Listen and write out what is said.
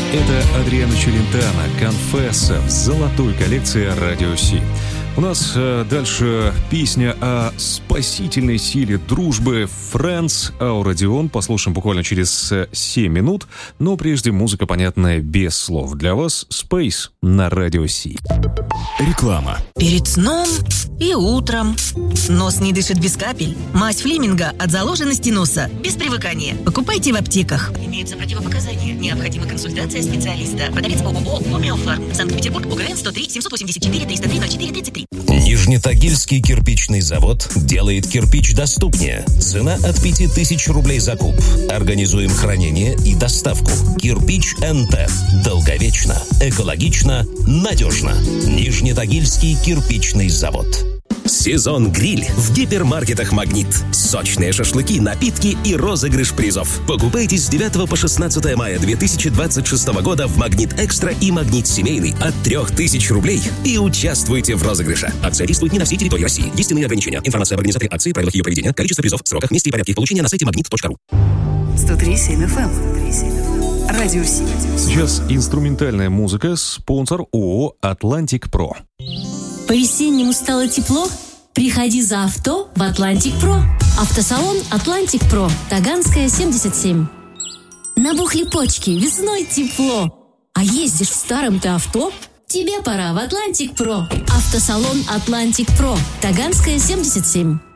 Это Адриано Челентано, «Конфесса» в золотой коллекции «Радио Си». У нас дальше песня о спасительной силе дружбы «Friends», Ауродион. Послушаем буквально через 7 минут. Но прежде музыка, понятная без слов. Для вас «Space» на «Радио Си». Реклама. Перед сном и утром. Нос не дышит без капель. Мазь Флеминга от заложенности носа. Без привыкания. Покупайте в аптеках. Имеются противопоказания. Необходима консультация специалиста. Продавец ООО «Гомеофарм». Санкт-Петербург, УГРН 103 784 303 04 33. Нижнетагильский кирпичный завод делает кирпич доступнее. Цена от 5000 рублей за куб. Организуем хранение и доставку. Кирпич НТ. Долговечно, экологично, надежно. Нижнетагильский кирпичный завод. Сезон гриль в гипермаркетах «Магнит». Сочные шашлыки, напитки и розыгрыш призов. Покупайте с 9 по 16 мая 2026 года в «Магнит Экстра» и «Магнит Семейный» от 3000 рублей и участвуйте в розыгрыше. Акция действует не на всей территории России. Есть иные ограничения. Информация об организаторе акции, правилах ее проведения, количество призов, сроках, месте и порядке их получения на сайте magnet.ru. 103.7 FM. Радио Си. Сейчас инструментальная музыка, спонсор ООО «Атлантик Про». По-весеннему стало тепло? Приходи за авто в «Атлантик Про». Автосалон «Атлантик Про», Таганская, 77. Набухли почки, весной тепло. А ездишь в старом-то авто? Тебе пора в «Атлантик Про». Автосалон «Атлантик Про», Таганская, 77.